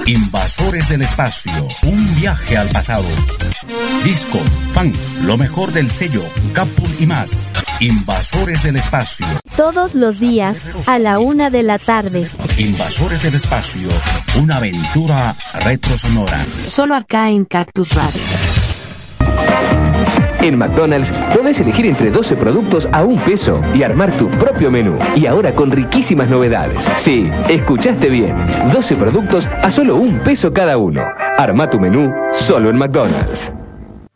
Invasores del espacio, un viaje al pasado. Disco, Fan, lo mejor del sello, Capul y más. Invasores del espacio. Todos los días, a la 1 de la tarde. Invasores del espacio, una aventura retrosonora. Solo acá en Cactus Radio. En McDonald's podés elegir entre 12 productos a $1 y armar tu propio menú. Y ahora con riquísimas novedades. Sí, escuchaste bien. 12 productos a solo $1 cada uno. Arma tu menú solo en McDonald's.